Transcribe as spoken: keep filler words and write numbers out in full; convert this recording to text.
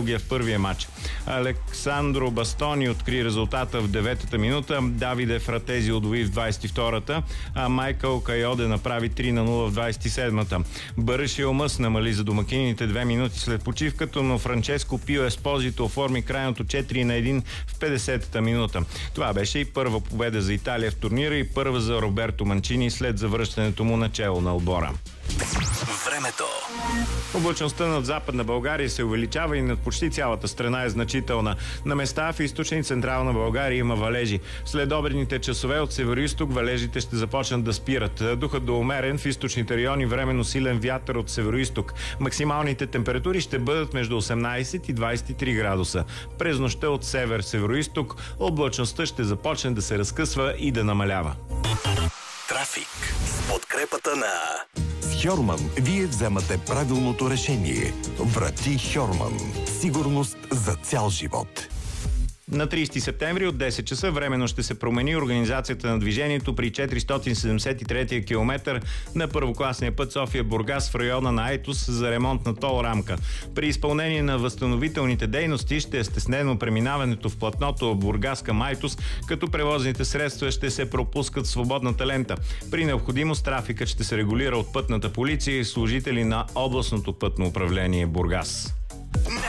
другия в първия матч. Александро Бастони откри резултата в деветата минута, Давиде Фратези удвои в двадесет и втората, а Майкъл Кайоде направи три на нула в двадесет и седмата. Бърши Омъс намали за домакините две минути след почивката, но Франческо Пио Еспозито оформи крайното четири на едно в петдесетата минута. Това беше и първа победа за Италия в турнира и първа за Роберто Манчини след завръщането му начело на отбора. Времето. Облачността над Западна България се увеличава и над почти цялата страна е значителна. На места в източна и централна България има валежи. След обедните часове от североизток валежите ще започнат да спират. Духът до умерен, в източните райони временно силен вятър от североизток. Максималните температури ще бъдат между осемнадесет и двадесет и три градуса. През нощта от север-североизток облачността ще започне да се разкъсва и да намалява. Трафик с подкрепата на Хьорман вие вземате правилното решение. Врати Хьорман. Сигурност за цял живот. На тридесети септември от десет часа временно ще се промени организацията на движението при четиристотин седемдесет и трети километър на първокласния път София-Бургас в района на Айтос за ремонт на тол рамка. При изпълнение на възстановителните дейности ще е стеснено преминаването в платното Бургас към Айтос, като превозните средства ще се пропускат в свободната лента. При необходимост трафикът ще се регулира от пътната полиция и служители на областното пътно управление Бургас.